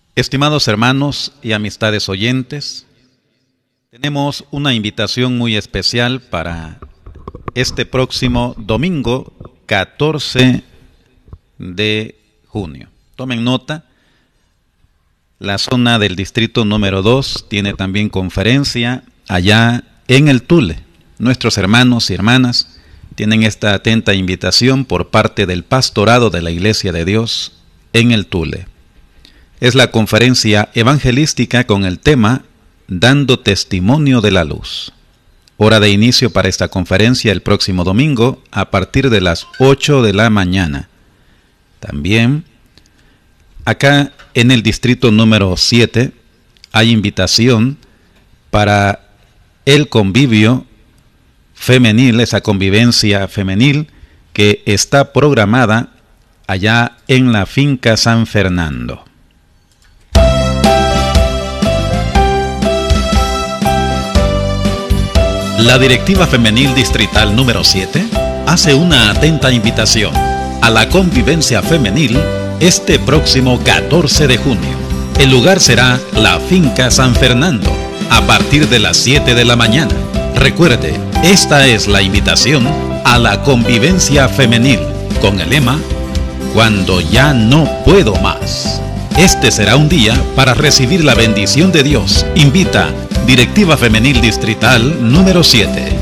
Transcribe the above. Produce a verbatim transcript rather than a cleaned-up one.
Estimados hermanos y amistades oyentes, tenemos una invitación muy especial para este próximo domingo catorce de junio. Tomen nota, la zona del distrito número dos tiene también conferencia allá en el Tule. Nuestros hermanos y hermanas tienen esta atenta invitación por parte del pastorado de la Iglesia de Dios en el Tule. Es la conferencia evangelística con el tema Dando Testimonio de la Luz. Hora de inicio para esta conferencia el próximo domingo a partir de las ocho de la mañana. También, acá en el distrito número siete, hay invitación para el convivio femenil, esa convivencia femenil que está programada allá en la finca San Fernando. La Directiva Femenil Distrital número siete hace una atenta invitación a la convivencia femenil este próximo catorce de junio. El lugar será la finca San Fernando, a partir de las siete de la mañana. Recuerde, esta es la invitación a la convivencia femenil, con el lema, Cuando ya no puedo más. Este será un día para recibir la bendición de Dios. Invita Directiva Femenil Distrital número siete.